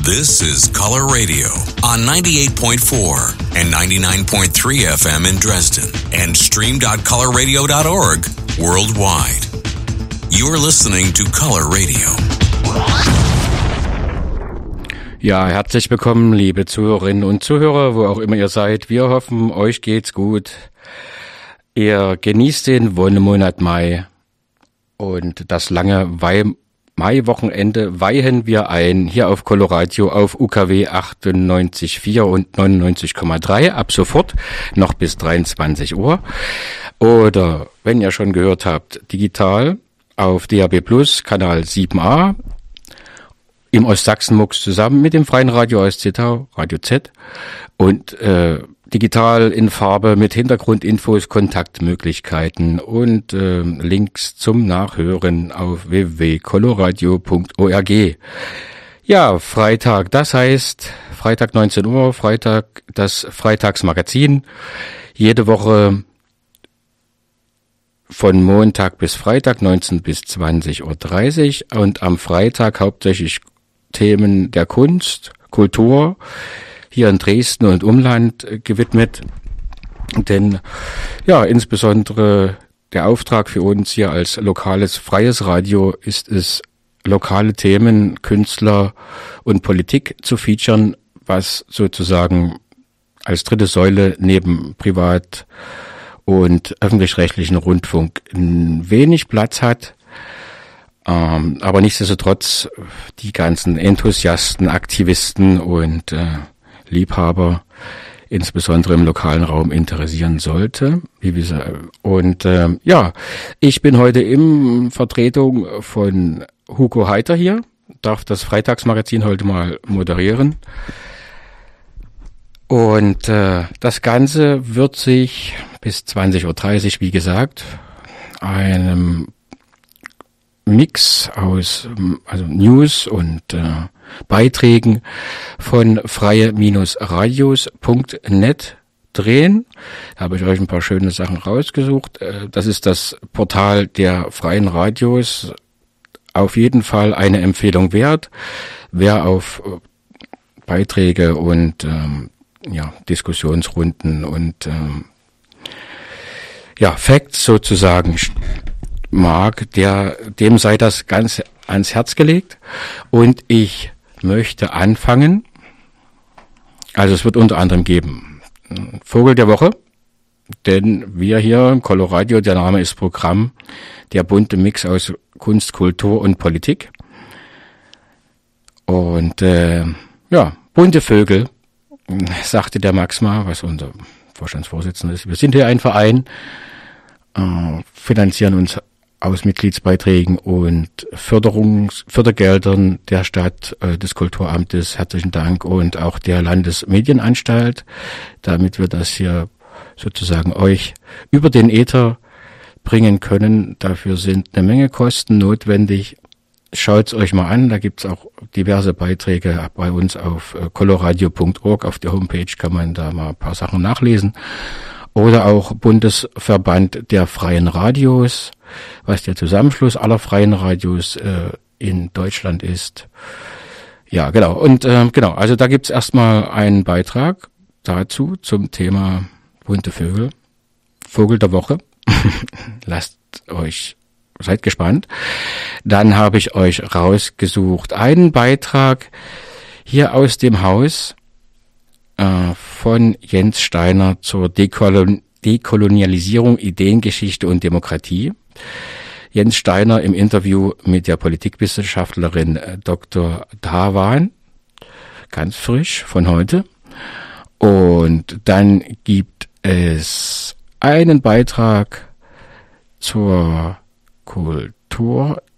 This is Color Radio on 98.4 and 99.3 FM in Dresden and stream.colorradio.org worldwide. You're listening to Color Radio. Ja, herzlich willkommen, liebe Zuhörerinnen und Zuhörer, wo auch immer ihr seid. Wir hoffen, euch geht's gut. Ihr genießt den Wonnemonat Mai und das lange Mai-Wochenende weihen wir ein, hier auf Coloradio auf UKW 98,4 und 99,3, ab sofort noch bis 23 Uhr. Oder, wenn ihr schon gehört habt, digital auf DAB Plus, Kanal 7a, im Ostsachsen-Mux zusammen mit dem Freien Radio aus Zittau, Radio Z, und digital in Farbe mit Hintergrundinfos, Kontaktmöglichkeiten und Links zum Nachhören auf www.coloradio.org. Ja, Freitag, das heißt Freitag 19 Uhr, Freitag das Freitagsmagazin, jede Woche von Montag bis Freitag 19 bis 20.30 Uhr und am Freitag hauptsächlich Themen der Kunst, Kultur, hier in Dresden und Umland gewidmet. Denn ja, insbesondere der Auftrag für uns hier als lokales freies Radio ist es, lokale Themen, Künstler und Politik zu featuren, was sozusagen als dritte Säule neben Privat- und öffentlich-rechtlichen Rundfunk wenig Platz hat. Aber nichtsdestotrotz die ganzen Enthusiasten, Aktivisten und Liebhaber insbesondere im lokalen Raum interessieren sollte. Und ja, ich bin heute in Vertretung von Hugo Heiter hier, darf das Freitagsmagazin heute mal moderieren. Und das Ganze wird sich bis 20.30 Uhr, wie gesagt, einem Mix aus News und Beiträgen von freie-radios.net drehen. Da habe ich euch ein paar schöne Sachen rausgesucht. Das ist das Portal der freien Radios. Auf jeden Fall eine Empfehlung wert. Wer auf Beiträge und Diskussionsrunden und Facts sozusagen mag, dem sei das Ganze ans Herz gelegt. Und ich möchte anfangen. Also es wird unter anderem geben Vogel der Woche, denn wir hier im Coloradio, der Name ist Programm, der bunte Mix aus Kunst, Kultur und Politik. Und bunte Vögel, sagte der Max mal, was unser Vorstandsvorsitzender ist. Wir sind hier ein Verein, finanzieren uns aus Mitgliedsbeiträgen und Fördergeldern der Stadt, des Kulturamtes, herzlichen Dank, und auch der Landesmedienanstalt, damit wir das hier sozusagen euch über den Äther bringen können. Dafür sind eine Menge Kosten notwendig. Schaut's euch mal an, da gibt's auch diverse Beiträge bei uns auf coloradio.org. Auf der Homepage kann man da mal ein paar Sachen nachlesen. Oder auch Bundesverband der freien Radios, was der Zusammenschluss aller freien Radios in Deutschland ist. Ja, genau. Und also da gibt's erstmal einen Beitrag dazu zum Thema bunte Vögel. Vogel der Woche. Seid gespannt. Dann habe ich euch rausgesucht einen Beitrag hier aus dem Haus von Jens Steiner zur Dekolonialisierung, Ideengeschichte und Demokratie. Jens Steiner im Interview mit der Politikwissenschaftlerin Dr. Dhawan, ganz frisch von heute. Und dann gibt es einen Beitrag zur Kultur